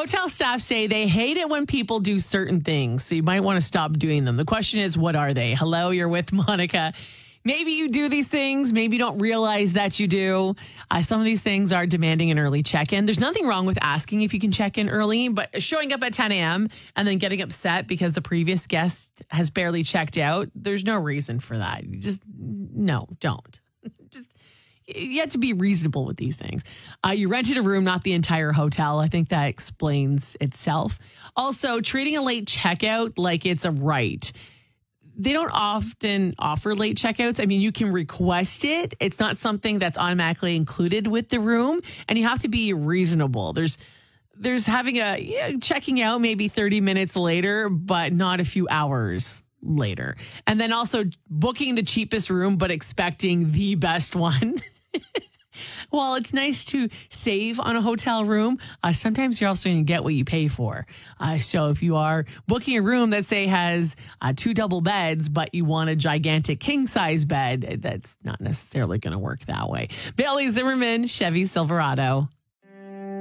Hotel staff say they hate it when people do certain things, so you might want to stop doing them. The question is, what are they? Hello, you're with Monica. Maybe you do these things. Maybe you don't realize that you do. Some of these things are demanding an early check-in. There's nothing wrong with asking if you can check in early, but showing up at 10 a.m. and then getting upset because the previous guest has barely checked out, there's no reason for that. No, don't. You have to be reasonable with these things. You rented a room, not the entire hotel. I think that explains itself. Also, treating a late checkout like it's a right. They don't often offer late checkouts. I mean, you can request it. It's not something that's automatically included with the room, and you have to be reasonable. There's having checking out maybe 30 minutes later, but not a few hours later. And then also booking the cheapest room, but expecting the best one. Well, it's nice to save on a hotel room. Sometimes you're also going to get what you pay for. So if you are booking a room that, say, has 2 double beds, but you want a gigantic king-size bed, that's not necessarily going to work that way. Bailey Zimmerman, Chevy Silverado.